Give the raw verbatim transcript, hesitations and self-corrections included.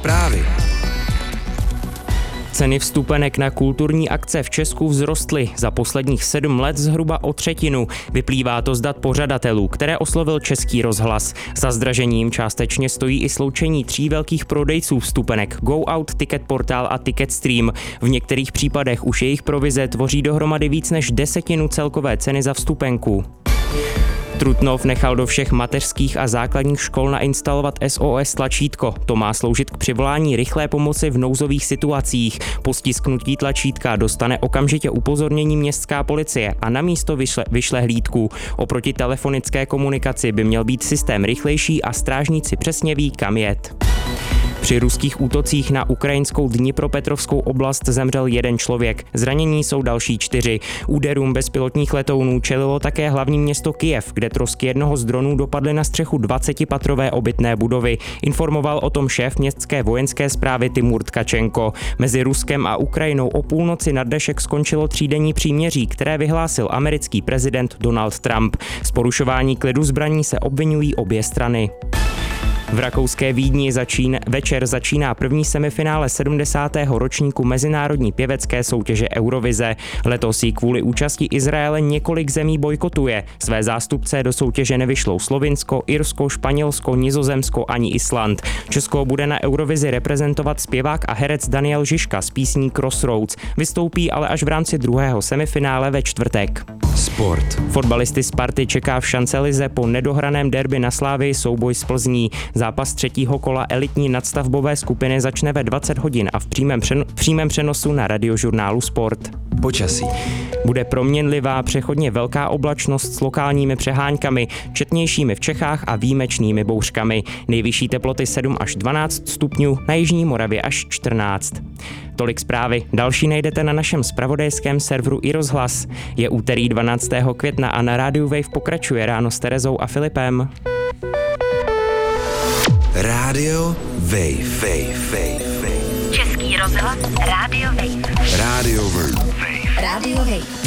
zprávy. Ceny vstupenek na kulturní akce v Česku vzrostly za posledních sedm let zhruba o třetinu. Vyplývá to z dat pořadatelů, které oslovil Český rozhlas. Za zdražením částečně stojí i sloučení tří velkých prodejců vstupenek Go Out, Ticket Portal a Ticketstream. V některých případech už jejich provize tvoří dohromady víc než desetinu celkové ceny za vstupenku. Trutnov nechal do všech mateřských a základních škol nainstalovat S O S tlačítko. To má sloužit k přivolání rychlé pomoci v nouzových situacích. Po stisknutí tlačítka dostane okamžitě upozornění městská policie a na místo vyšle, vyšle hlídku. Oproti telefonické komunikaci by měl být systém rychlejší a strážníci přesně ví, kam jet. Při ruských útocích na ukrajinskou Dnipropetrovskou oblast zemřel jeden člověk, zranění jsou další čtyři. Úderům bezpilotních letounů čelilo také hlavní město Kyjev, kde trosky jednoho z dronů dopadly na střechu dvacetipatrové obytné budovy. Informoval o tom šéf městské vojenské správy Timur Tkačenko. Mezi Ruskem a Ukrajinou o půlnoci na dnešek skončilo třídenní příměří, které vyhlásil americký prezident Donald Trump. Z porušování klidu zbraní se obvinují obě strany. V rakouské Vídni začín, večer začíná první semifinále sedmdesátého ročníku mezinárodní pěvecké soutěže Eurovize. Letos ji kvůli účasti Izraele několik zemí bojkotuje. Své zástupce do soutěže nevyšlou Slovinsko, Irsko, Španělsko, Nizozemsko ani Island. Česko bude na Eurovizi reprezentovat zpěvák a herec Daniel Žižka s písní Crossroads. Vystoupí ale až v rámci druhého semifinále ve čtvrtek. Sport. Fotbalisty Sparty čeká v Šancelize po nedohraném derby na Slavii souboj s Plzní. Zápas třetího kola elitní nadstavbové skupiny začne ve dvacet hodin a v přímém, přen- v přímém přenosu na radiožurnálu Sport. Počasí. Bude proměnlivá, přechodně velká oblačnost s lokálními přeháňkami, četnějšími v Čechách a výjimečnými bouřkami. Nejvyšší teploty sedm až dvanáct stupňů, na jižní Moravě až čtrnáct. Tolik zprávy. Další najdete na našem zpravodajském serveru iRozhlas. Je úterý dvanáctého května a na rádiu Wave pokračuje Ráno s Terezou a Filipem. Rádio Wave. Wave. Wave. Český rozhlas Rádio Wave. Rádio Wave. Rádio Wave.